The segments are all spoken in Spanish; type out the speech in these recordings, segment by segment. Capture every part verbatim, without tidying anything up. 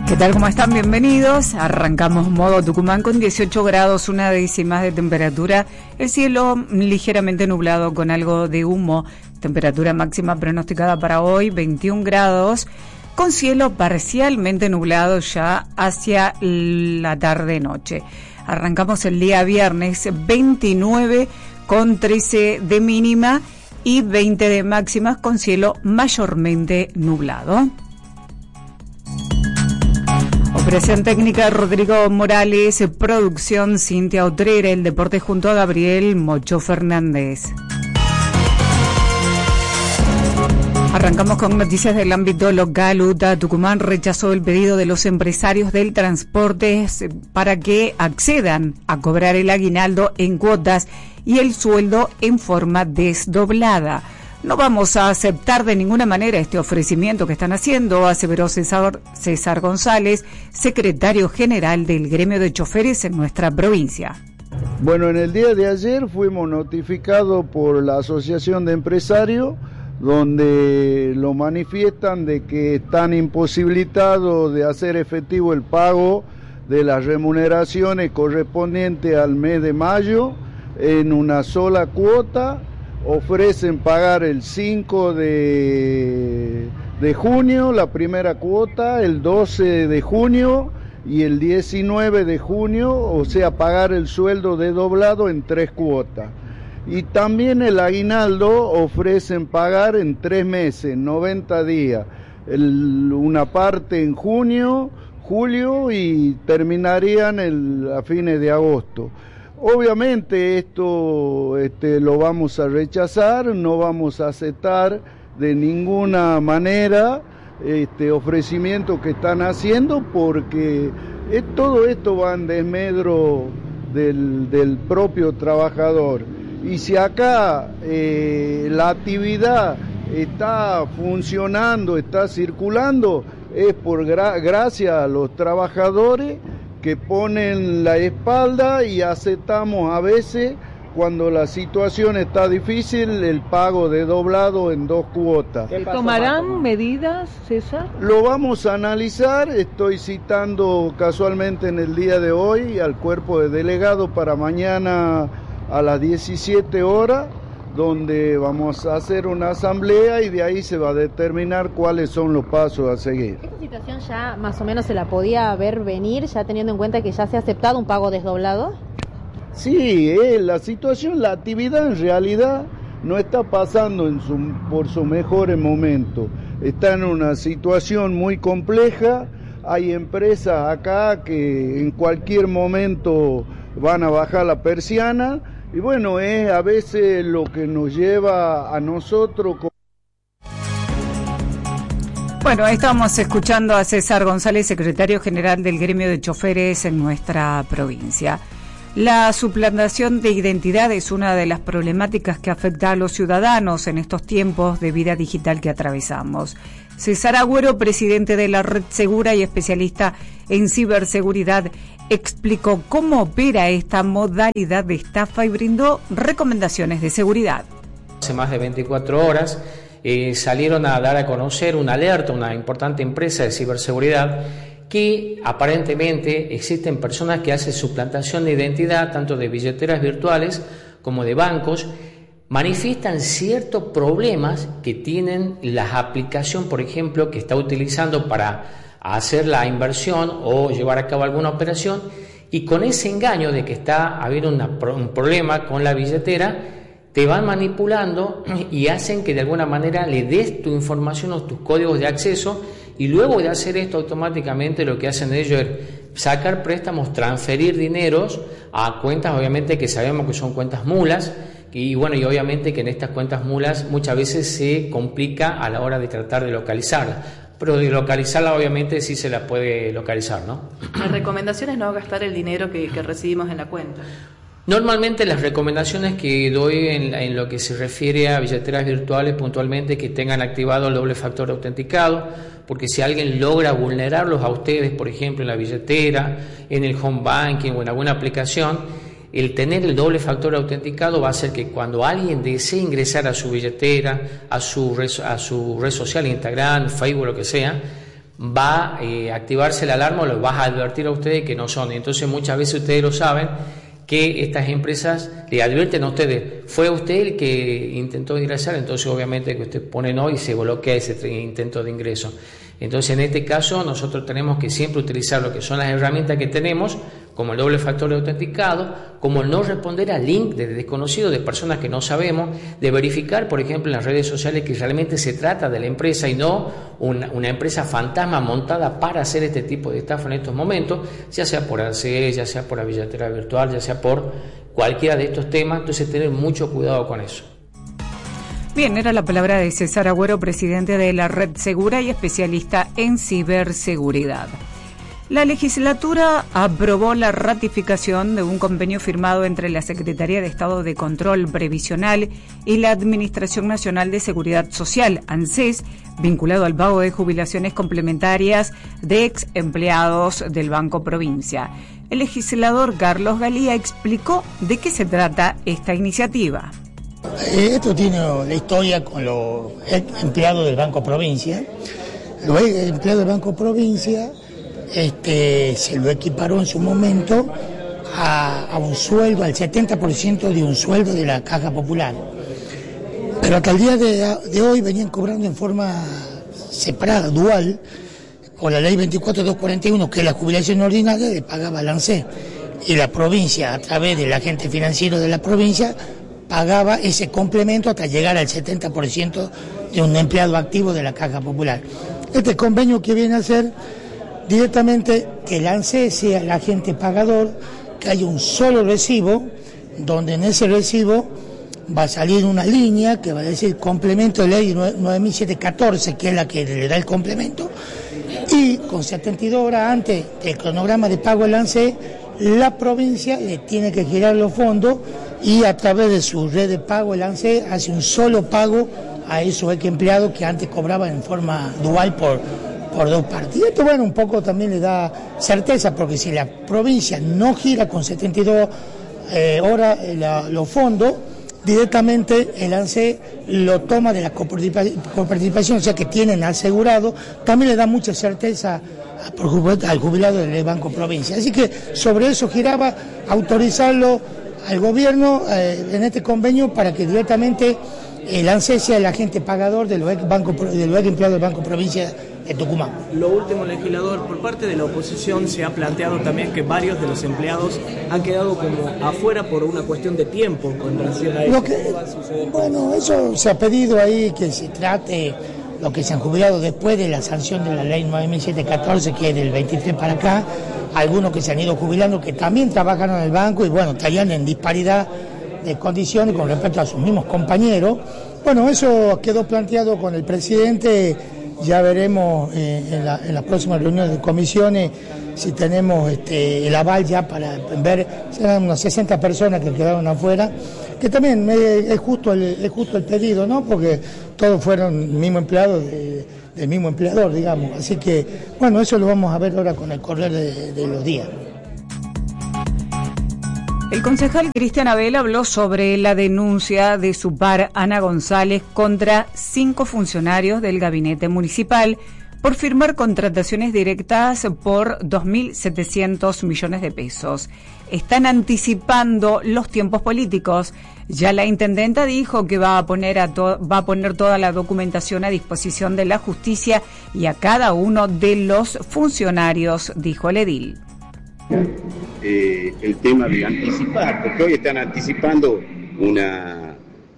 ¿Qué tal? ¿Cómo están? Bienvenidos. Arrancamos modo Tucumán con dieciocho grados, una décima de temperatura. El cielo ligeramente nublado con algo de humo. Temperatura máxima pronosticada para hoy, veintiún grados, con cielo parcialmente nublado ya hacia la tarde-noche. Arrancamos el día viernes, veintinueve con trece de mínima y veinte de máximas con cielo mayormente nublado. Operación técnica Rodrigo Morales, producción Cintia Utrera, el deporte junto a Gabriel Mocho Fernández. Arrancamos con noticias del ámbito local. U T A Tucumán rechazó el pedido de los empresarios del transporte para que accedan a cobrar el aguinaldo en cuotas y el sueldo en forma desdoblada. No vamos a aceptar de ninguna manera este ofrecimiento que están haciendo, aseveró César, César González, secretario general del gremio de choferes en nuestra provincia. Bueno, en el día de ayer fuimos notificados por la Asociación de Empresarios, donde lo manifiestan de que están imposibilitados de hacer efectivo el pago de las remuneraciones correspondientes al mes de mayo en una sola cuota. Ofrecen pagar el cinco de junio la primera cuota, el doce de junio y el diecinueve de junio, o sea, pagar el sueldo desdoblado en tres cuotas. Y también el aguinaldo ofrecen pagar en tres meses, noventa días, el, una parte en junio, julio y terminarían el, a fines de agosto. Obviamente esto este, lo vamos a rechazar, no vamos a aceptar de ninguna manera este ofrecimiento que están haciendo, porque es, todo esto va en desmedro del, del propio trabajador. Y si acá eh, la actividad está funcionando, está circulando, es por gra- gracias a los trabajadores que ponen la espalda y aceptamos a veces, cuando la situación está difícil, el pago de doblado en dos cuotas. ¿Tomarán medidas, César? Lo vamos a analizar. Estoy citando casualmente en el día de hoy al cuerpo de delegados para mañana a las diecisiete horas, donde vamos a hacer una asamblea y de ahí se va a determinar cuáles son los pasos a seguir. ¿Esta situación ya más o menos se la podía ver venir, ya teniendo en cuenta que ya se ha aceptado un pago desdoblado? Sí, eh, la situación, la actividad en realidad no está pasando en su, por sus mejores momentos. Está en una situación muy compleja. Hay empresas acá que en cualquier momento van a bajar la persiana. Y bueno, es a veces lo que nos lleva a nosotros. Bueno, estamos escuchando a César González, secretario general del gremio de choferes en nuestra provincia. La suplantación de identidad es una de las problemáticas que afecta a los ciudadanos en estos tiempos de vida digital que atravesamos. César Agüero, presidente de la Red Segura y especialista en ciberseguridad, explicó cómo opera esta modalidad de estafa y brindó recomendaciones de seguridad. Hace más de veinticuatro horas eh, salieron a dar a conocer una alerta, una importante empresa de ciberseguridad, que aparentemente existen personas que hacen suplantación de identidad, tanto de billeteras virtuales como de bancos. Manifiestan ciertos problemas que tienen la aplicación, por ejemplo, que está utilizando para hacer la inversión o llevar a cabo alguna operación, y con ese engaño de que está habiendo una, un problema con la billetera, te van manipulando y hacen que de alguna manera le des tu información o tus códigos de acceso, y luego de hacer esto automáticamente lo que hacen ellos es sacar préstamos, transferir dineros a cuentas, obviamente que sabemos que son cuentas mulas, y bueno, y obviamente que en estas cuentas mulas muchas veces se complica a la hora de tratar de localizarlas. Pero de localizarla obviamente sí se la puede localizar, ¿no? La recomendación es no gastar el dinero que, que recibimos en la cuenta. Normalmente las recomendaciones que doy en, en lo que se refiere a billeteras virtuales puntualmente, que tengan activado el doble factor autenticado, porque si alguien logra vulnerarlos a ustedes, por ejemplo en la billetera, en el home banking o en alguna aplicación, el tener el doble factor autenticado va a hacer que cuando alguien desee ingresar a su billetera, a su red, a su red social, Instagram, Facebook, lo que sea, va a eh, activarse la alarma o les vas a advertir a ustedes que no son. Entonces muchas veces ustedes lo saben, que estas empresas le advierten a ustedes, fue usted el que intentó ingresar, entonces obviamente que usted pone no y se bloquea ese intento de ingreso. Entonces en este caso nosotros tenemos que siempre utilizar lo que son las herramientas que tenemos, como el doble factor de autenticado, como el no responder a link de desconocidos, de personas que no sabemos, de verificar, por ejemplo, en las redes sociales que realmente se trata de la empresa y no una, una empresa fantasma montada para hacer este tipo de estafa en estos momentos, ya sea por A C E, ya sea por la billetera virtual, ya sea por cualquiera de estos temas. Entonces tener mucho cuidado con eso. Bien, era la palabra de César Agüero, presidente de la Red Segura y especialista en ciberseguridad. La legislatura aprobó la ratificación de un convenio firmado entre la Secretaría de Estado de Control Previsional y la Administración Nacional de Seguridad Social, ANSES, vinculado al pago de jubilaciones complementarias de ex empleados del Banco Provincia. El legislador Carlos Galía explicó de qué se trata esta iniciativa. Esto tiene la historia con los empleados del Banco Provincia. Los empleados del Banco Provincia este, se lo equiparó en su momento a, a un sueldo, al setenta por ciento de un sueldo de la Caja Popular. Pero hasta el día de, de hoy venían cobrando en forma separada, dual, por la ley veinticuatro mil doscientos cuarenta y uno, que es la jubilación ordinaria, le pagaba la ANSES. Y la provincia, a través del agente financiero de la provincia, pagaba ese complemento hasta llegar al setenta por ciento de un empleado activo de la Caja Popular. Este convenio que viene a hacer directamente que el ANSES sea el agente pagador, que haya un solo recibo, donde en ese recibo va a salir una línea que va a decir complemento de ley nueve mil setecientos catorce, que es la que le da el complemento, y con setenta y dos horas antes del cronograma de pago del ANSES, la provincia le tiene que girar los fondos y a través de su red de pago el ANSES hace un solo pago a esos ex empleados que antes cobraban en forma dual por, por dos partes. Y esto, bueno, un poco también le da certeza, porque si la provincia no gira con setenta y dos eh, horas eh, la, los fondos, directamente el ANSES lo toma de la coparticipación, o sea que tienen asegurado, también le da mucha certeza al jubilado del Banco Provincia. Así que sobre eso giraba autorizarlo al gobierno eh, en este convenio para que directamente el ANSES sea el agente pagador de los ex, banco, de los ex empleados del Banco Provincia de Tucumán. Lo último, legislador, por parte de la oposición se ha planteado también que varios de los empleados han quedado como afuera por una cuestión de tiempo con relación a eso. Que, bueno, eso se ha pedido ahí que se trate los que se han jubilado después de la sanción de la ley nueve mil setecientos catorce, que es del veintitrés para acá, algunos que se han ido jubilando que también trabajaron en el banco y bueno, estarían en disparidad de condiciones con respecto a sus mismos compañeros. Bueno, eso quedó planteado con el presidente, ya veremos eh, en, la, en las próximas reuniones de comisiones si tenemos este, el aval ya para ver, serán unas sesenta personas que quedaron afuera, que también eh, es justo el, es justo el pedido, ¿no? Porque todos fueron mismo empleados de, del mismo empleador, digamos. Así que, bueno, eso lo vamos a ver ahora con el correr de, de los días. El concejal Cristian Abel habló sobre la denuncia de su par Ana González contra cinco funcionarios del gabinete municipal por firmar contrataciones directas por dos mil setecientos millones de pesos. Están anticipando los tiempos políticos. Ya la intendenta dijo que va a poner a to- va a poner toda la documentación a disposición de la justicia y a cada uno de los funcionarios, dijo el edil. Eh, el tema de anticipar, porque hoy están anticipando una,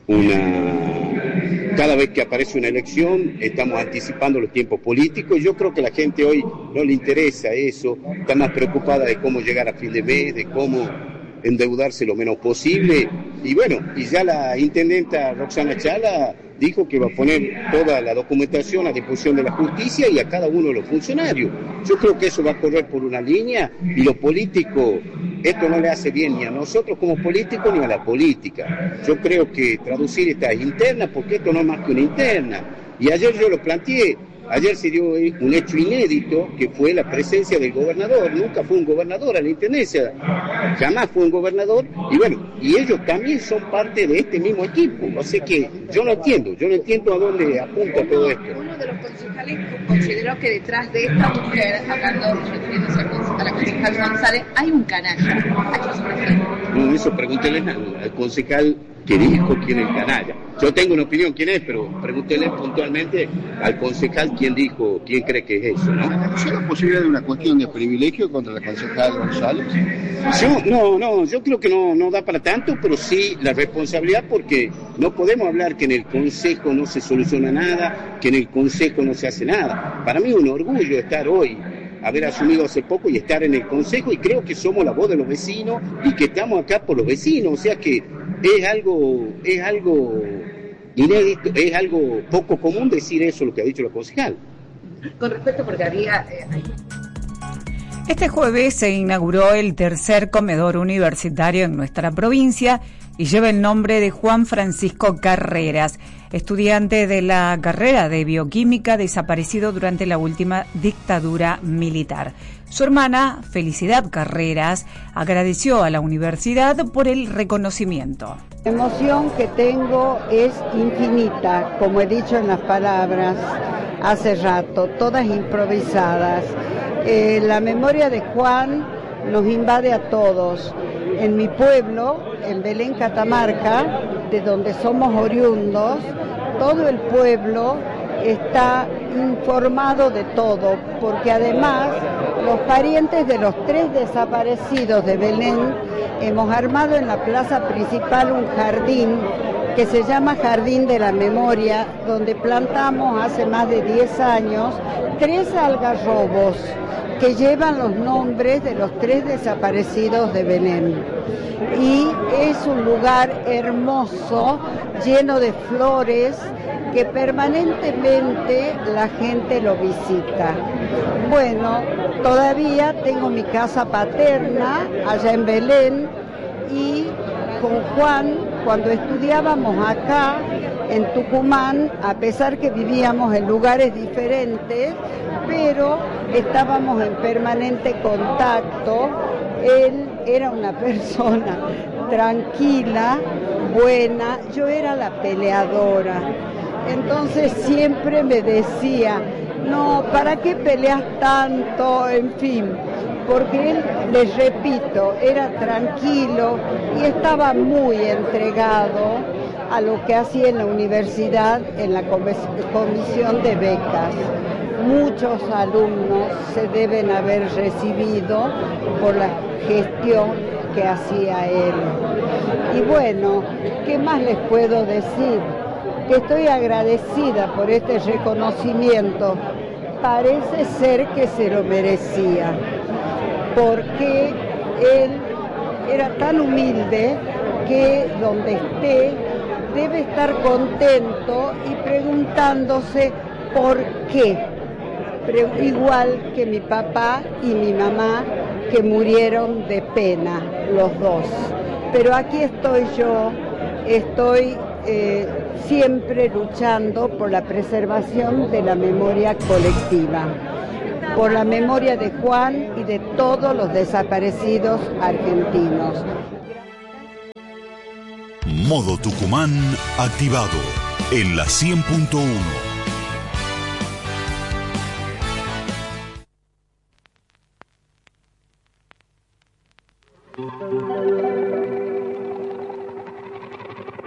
una, cada vez que aparece una elección, estamos anticipando los tiempos políticos. Yo creo que la gente hoy no le interesa eso, está más preocupada de cómo llegar a fin de mes, de cómo endeudarse lo menos posible, y bueno, y ya la intendenta Roxana Chala dijo que va a poner toda la documentación a disposición de la justicia y a cada uno de los funcionarios. Yo creo que eso va a correr por una línea, y los políticos, esto no le hace bien ni a nosotros como políticos ni a la política. Yo creo que traducir esta interna, porque esto no es más que una interna, y ayer yo lo planteé, Ayer se dio un hecho inédito que fue la presencia del gobernador. Nunca fue un gobernador a la intendencia, jamás fue un gobernador, y bueno, y ellos también son parte de este mismo equipo. Así que yo no entiendo, yo no entiendo a dónde apunta todo esto. Uno de los concejales consideró que detrás de esta mujer, hablando, refiriéndose a la concejal González, hay un canalla. ¿A qué se refiere? No, eso pregúntele al, al concejal que dijo quién es el canalla. Yo tengo una opinión quién es, pero pregúntele puntualmente al concejal quién dijo, quién cree que es eso, ¿no? ¿Es la posibilidad de una cuestión de privilegio contra la concejal González? Yo, no, no, yo creo que no, no da para tanto, pero sí la responsabilidad, porque no podemos hablar que en el consejo no se soluciona nada, que en el consejo no se hace nada. Para mí es un orgullo estar hoy, haber asumido hace poco y estar en el consejo, y creo que somos la voz de los vecinos y que estamos acá por los vecinos, o sea que es algo, es algo inédito, es algo poco común decir eso, lo que ha dicho la concejal. Con respecto, porque había... Eh, Este jueves se inauguró el tercer comedor universitario en nuestra provincia y lleva el nombre de Juan Francisco Carreras, estudiante de la carrera de bioquímica desaparecido durante la última dictadura militar. Su hermana, Felicidad Carreras, agradeció a la universidad por el reconocimiento. La emoción que tengo es infinita, como he dicho en las palabras hace rato, todas improvisadas. Eh, la memoria de Juan nos invade a todos. En mi pueblo, en Belén, Catamarca, de donde somos oriundos, todo el pueblo está informado de todo, porque además los parientes de los tres desaparecidos de Belén hemos armado en la plaza principal un jardín que se llama Jardín de la Memoria, donde plantamos hace más de diez años tres algarrobos que llevan los nombres de los tres desaparecidos de Belén. Y es un lugar hermoso, lleno de flores, que permanentemente la gente lo visita. Bueno, todavía tengo mi casa paterna allá en Belén, y con Juan, cuando estudiábamos acá en Tucumán, a pesar que vivíamos en lugares diferentes, pero estábamos en permanente contacto. Él era una persona tranquila, buena, yo era la peleadora. Entonces siempre me decía, no, ¿para qué peleas tanto? En fin, porque él, les repito, era tranquilo y estaba muy entregado a lo que hacía en la universidad, en la comisión de becas. Muchos alumnos se deben haber recibido por la gestión que hacía él. Y bueno, ¿qué más les puedo decir? Que estoy agradecida por este reconocimiento. Parece ser que se lo merecía, porque él era tan humilde que donde esté debe estar contento y preguntándose por qué. Pero igual que mi papá y mi mamá, que murieron de pena, los dos. Pero aquí estoy yo, estoy eh, siempre luchando por la preservación de la memoria colectiva, por la memoria de Juan y de todos los desaparecidos argentinos. Modo Tucumán activado en la cien punto uno.